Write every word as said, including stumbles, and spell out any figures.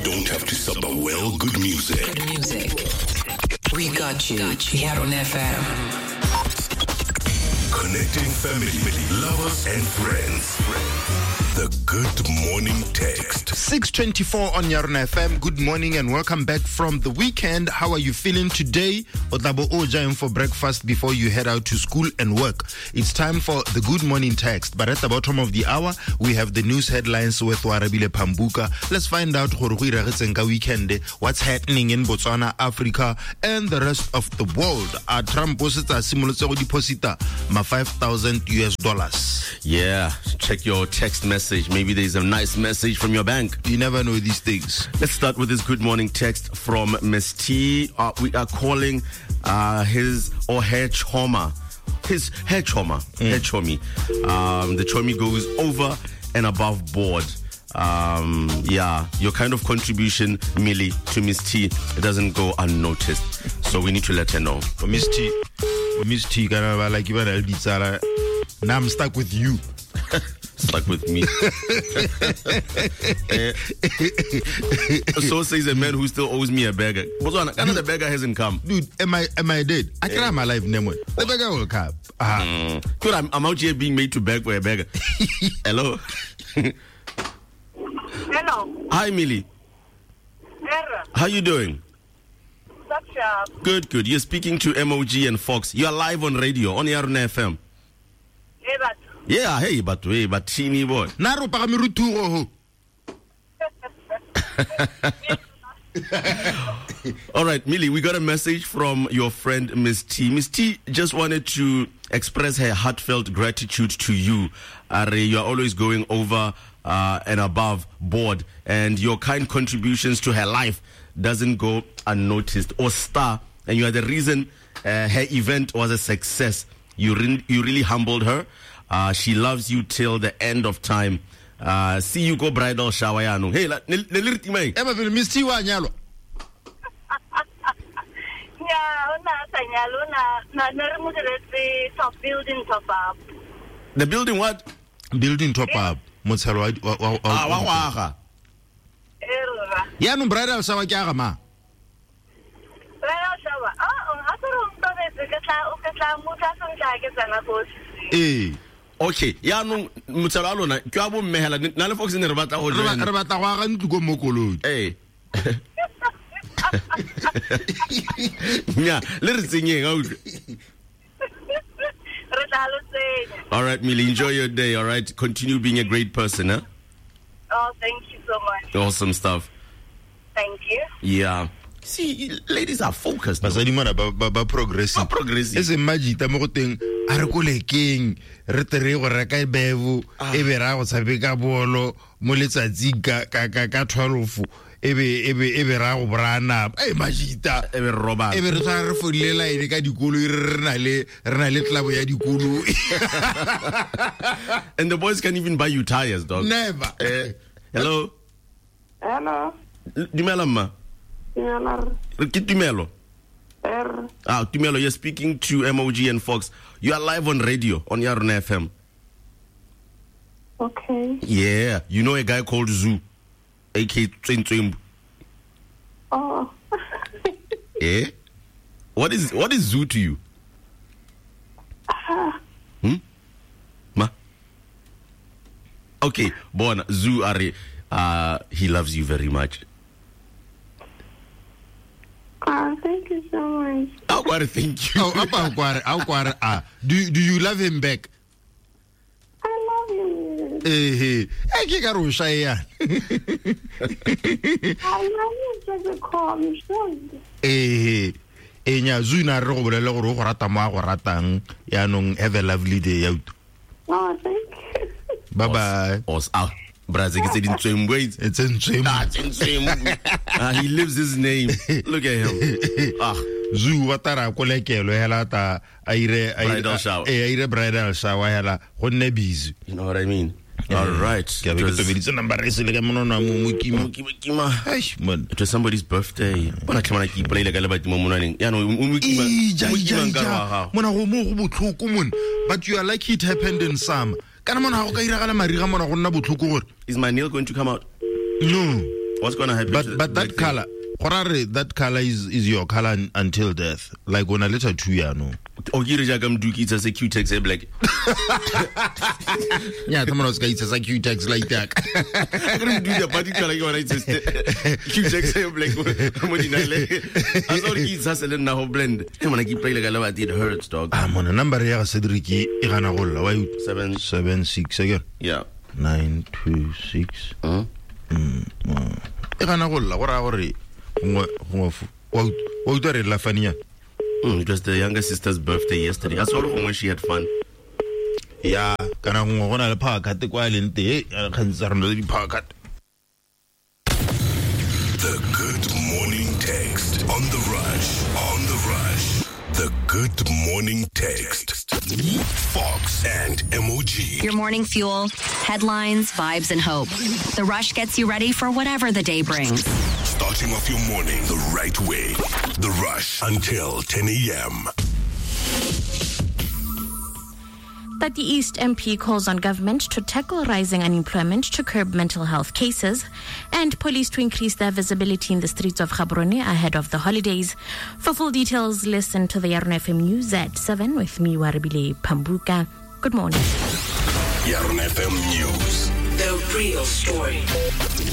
don't have to sub a well, good music. Good music. We got you here on F M. Connecting family, lovers, and friends. The Good Morning Text. six twenty-four on Yarona F M. Good morning and welcome back from the weekend. How are you feeling today? Otlabo Ojaim for breakfast before you head out to school and work. It's time for the Good Morning Text. But at the bottom of the hour, we have the news headlines with Warabile Pambuka. Let's find out weekend, what's happening in Botswana, Africa, and the rest of the world. Our Trump posita simulate deposita ma five thousand U S dollars. Yeah, check your text message. Maybe there's a nice message from your bank. You never know these things. Let's start with this good morning text from Miss T. Uh, we are calling uh, his or her choma. His her choma. Mm. Her chomi. Um, the chomi goes over and above board. Um, yeah, your kind of contribution, Millie, to Miss T, it doesn't go unnoticed. So we need to let her know. For Miss T, for Miss T, like now I'm stuck with you. Stuck with me. uh, so says a man who still owes me a burger. But the burger hasn't come. Dude, am I am I dead? I can't have my life anymore. The burger will come. Uh-huh. Mm. Dude, I'm, I'm out here being made to beg for a burger. Hello? Hello. Hi, Millie. Hello. How you doing? What's up? Good, good. You're speaking to M O G and Fox. You are live on radio on Yarona F M. Hey, but. Yeah, hey, but hey, but teeny boy. Naro pagamiruturo. All right, Millie, we got a message from your friend Miss T. Miss T just wanted to express her heartfelt gratitude to you. Are you are always going over uh, and above board, and your kind contributions to her life doesn't go unnoticed or star, and you are the reason uh, her event was a success. You re- you really humbled her. Uh, she loves you till the end of time. Uh, see you go bridal shower. Hey, la, ne, ne lirti mai. Ema vil misti wa nyalo. Yeah, na sanyalo na na narimu the top building top up. The building what? Building top up. Motsalo wa wa ah wa wa ga. Era. Ya no bridal shower ke aga ma. Bridal shower. Ah, asoro mtone ke tla o ke tla mutha sonta ke tsana go. Eh. Okay, ya no motsalo lona ke a bo mmehela na le Fox ne re batla go jena re batla go aga ntlo go mokolodi eh nya le re tsenyeng a utlwe re tla lo tsenya. All right, Millie, enjoy your day. All right, continue being a great person, huh? Oh, thank you so much. Awesome stuff. Thank you. Yeah. See, ladies are focused. Basadi mona ba ba progressive. Ba progressive. Ese magita mo go teng a re ko lekeng re tere go reka bevu e be ra go tsabeka bolo mo letsatsi ka ka ka twelve e be e be e be ra go brana e magita e be roba e be re tsa re folela ile ka dikolo re na le re na le tlabo ya dikolo. And the boys can even buy you tires, dog. Never. Uh, hello. Hello. Dumela mma. Tumelo. Er. Ah, Tumelo, you're speaking to M O G and Fox. You are live on radio on Yarona F M. Okay. Yeah, you know a guy called Zoo, aka Twin. Oh. Eh? What is what is Zoo to you? Uh. Hmm? Ma? Okay, born Zoo are uh he loves you very much. Ah, thank you so much. I'll quite thank you. Oh, apa kware, au kware ah. Do do you love him back? I love you. Eh eh. E ke ka ro sha ya. I love you just call me son. Eh eh nya zuna re go bolela gore go rata mo go ratang ya nong have a lovely day out. Oh, thank you. Bye bye. Os ah Brazil is in same way. It's in same. That's in same. Ah, he lives his name. Look at him. Ah. Zu watara ko lekelo hela ta aire bridal shower. Eh aire bridal shower hela go nne busy. You know what I mean? All right. Ke be to be tsona mbarese le ka mono na mo mukima mukima. Eish man. It was somebody's birthday. Bona tlhama ke ipolaile ka le batimo mo monaneng. Ya no mukima. Mukima mona go mo go botlhoko mon. But you are lucky it happened in summer. Kana mona go ka iragala mariga mona go nna botlhoko gore is my nail going to come out? No. What's going to happen? But to but black that thing? color, Horare, that color is is your color un- until death. Like when I later two year no. Oh, you just come do kids as a cute text black. Yeah, someone else guys as a cute text like that. I couldn't do the party color you want to cute text black. I saw the kids as a now blend. And when I keep playing like I love it, it hurts, dog. I'm on a number here, Cedric. Irana Rolla. Why Seven. seven six again? Yeah. Nine two six. Huh? Irana Rolla. What are we? What what are la Fania? Mm, it was the younger sister's birthday yesterday. I saw her when she had fun. Yeah, can I go on a park at the Quilin Day? I can't certainly park at. The Good Morning Text on the Rush. On the Rush. The Good Morning Text. Fox and M O G. Your morning fuel, headlines, vibes, and hope. The Rush gets you ready for whatever the day brings. Starting off your morning the right way. The Rush until ten a.m. That the East M P calls on government to tackle rising unemployment to curb mental health cases, and police to increase their visibility in the streets of Gaborone ahead of the holidays. For full details, listen to the Yarn F M News at seven with me, Waribile Pambuka. Good morning. Yarn F M News. The real story.